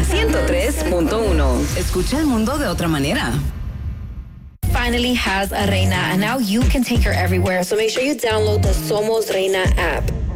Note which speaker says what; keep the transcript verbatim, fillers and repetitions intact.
Speaker 1: ciento tres punto uno. Escucha el mundo de otra manera.
Speaker 2: Finally has a Reina, and now you can take her everywhere. So make sure you download the Somos Reina app.